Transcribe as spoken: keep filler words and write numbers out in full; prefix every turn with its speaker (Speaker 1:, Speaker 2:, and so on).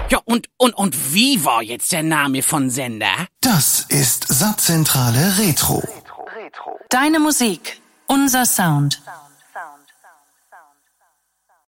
Speaker 1: Ja, und, und, und wie war jetzt der Name von Sender?
Speaker 2: Das ist Satzzentrale Retro.
Speaker 3: Deine Musik, unser Sound.